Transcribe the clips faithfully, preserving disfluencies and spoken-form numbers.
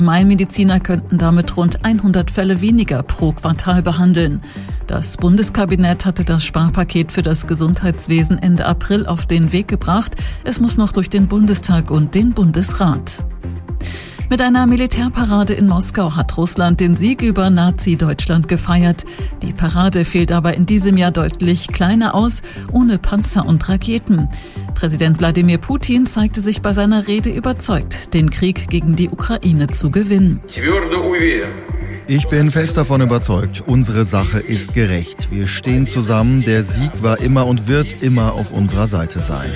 Allgemeinmediziner könnten damit rund hundert Fälle weniger pro Quartal behandeln. Das Bundeskabinett hatte das Sparpaket für das Gesundheitswesen Ende April auf den Weg gebracht. Es muss noch durch den Bundestag und den Bundesrat. Mit einer Militärparade in Moskau hat Russland den Sieg über Nazi-Deutschland gefeiert. Die Parade fällt aber in diesem Jahr deutlich kleiner aus, ohne Panzer und Raketen. Präsident Wladimir Putin zeigte sich bei seiner Rede überzeugt, den Krieg gegen die Ukraine zu gewinnen. Ich bin fest davon überzeugt, unsere Sache ist gerecht. Wir stehen zusammen, der Sieg war immer und wird immer auf unserer Seite sein.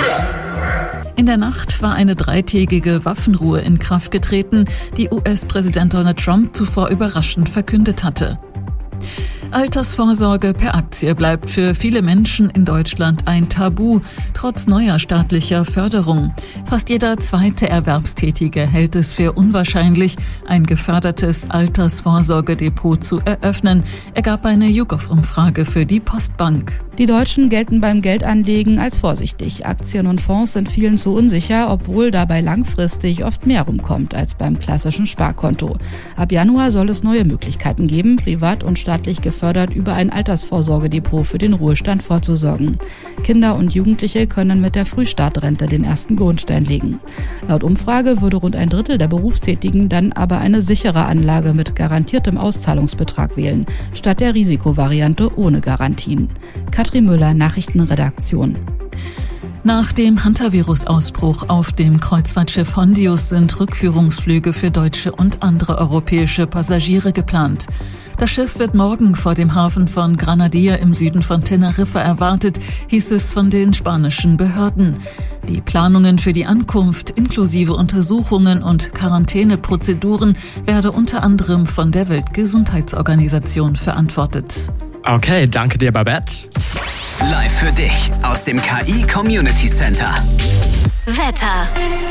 In der Nacht war eine dreitägige Waffenruhe in Kraft getreten, die U S-Präsident Donald Trump zuvor überraschend verkündet hatte. Altersvorsorge per Aktie bleibt für viele Menschen in Deutschland ein Tabu, trotz neuer staatlicher Förderung. Fast jeder zweite Erwerbstätige hält es für unwahrscheinlich, ein gefördertes Altersvorsorgedepot zu eröffnen, ergab eine YouGov-Umfrage für die Postbank. Die Deutschen gelten beim Geldanlegen als vorsichtig. Aktien und Fonds sind vielen zu unsicher, obwohl dabei langfristig oft mehr rumkommt als beim klassischen Sparkonto. Ab Januar soll es neue Möglichkeiten geben, privat und staatlich gefördert über ein Altersvorsorgedepot für den Ruhestand vorzusorgen. Kinder und Jugendliche können mit der Frühstartrente den ersten Grundstein legen. Laut Umfrage würde rund ein Drittel der Berufstätigen dann aber eine sichere Anlage mit garantiertem Auszahlungsbetrag wählen, statt der Risikovariante ohne Garantien. Katrin Müller, Nachrichtenredaktion. Nach dem Hantavirus-Ausbruch auf dem Kreuzfahrtschiff Hondius sind Rückführungsflüge für deutsche und andere europäische Passagiere geplant. Das Schiff wird morgen vor dem Hafen von Granadilla im Süden von Teneriffa erwartet, hieß es von den spanischen Behörden. Die Planungen für die Ankunft inklusive Untersuchungen und Quarantäneprozeduren werde unter anderem von der Weltgesundheitsorganisation verantwortet. Okay, danke dir, Babette. Live für dich aus dem K I Community Center. Wetter.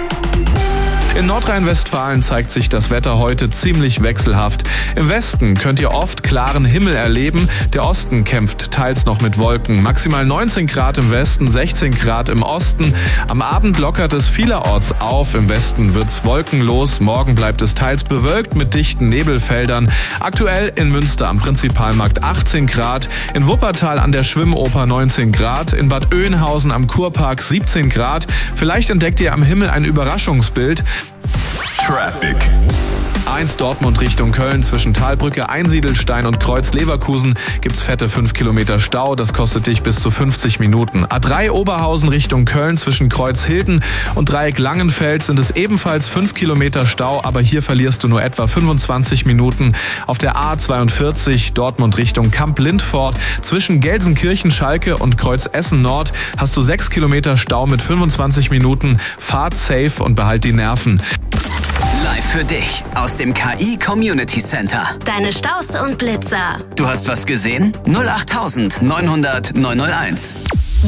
In Nordrhein-Westfalen zeigt sich das Wetter heute ziemlich wechselhaft. Im Westen könnt ihr oft klaren Himmel erleben. Der Osten kämpft teils noch mit Wolken. Maximal neunzehn Grad im Westen, sechzehn Grad im Osten. Am Abend lockert es vielerorts auf. Im Westen wird's wolkenlos. Morgen bleibt es teils bewölkt mit dichten Nebelfeldern. Aktuell in Münster am Prinzipalmarkt achtzehn Grad. In Wuppertal an der Schwimmoper neunzehn Grad. In Bad Oeynhausen am Kurpark siebzehn Grad. Vielleicht entdeckt ihr am Himmel ein Überraschungsbild. Traffic. eins Dortmund Richtung Köln zwischen Talbrücke, Einsiedelstein und Kreuz Leverkusen gibt's fette fünf Kilometer Stau, das kostet dich bis zu fünfzig Minuten. A drei Oberhausen Richtung Köln zwischen Kreuz Hilden und Dreieck Langenfeld sind es ebenfalls fünf Kilometer Stau, aber hier verlierst du nur etwa fünfundzwanzig Minuten. Auf der A zweiundvierzig Dortmund Richtung Kamp-Lindfort zwischen Gelsenkirchen-Schalke und Kreuz Essen Nord hast du sechs Kilometer Stau mit fünfundzwanzig Minuten. Fahrt safe und behalt die Nerven. Live für dich aus dem K I Community Center. Deine Staus und Blitzer. Du hast was gesehen? null acht neun null null neun null eins.